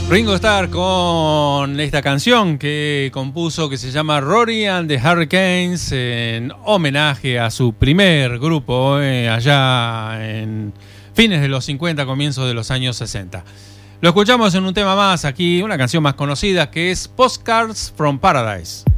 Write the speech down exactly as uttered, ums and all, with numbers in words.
Ringo Starr con esta canción que compuso que se llama Rory and the Hurricanes en homenaje a su primer grupo eh, allá en fines de los cincuenta, comienzos de los años sesenta. Lo escuchamos en un tema más aquí, una canción más conocida que es Postcards from Paradise.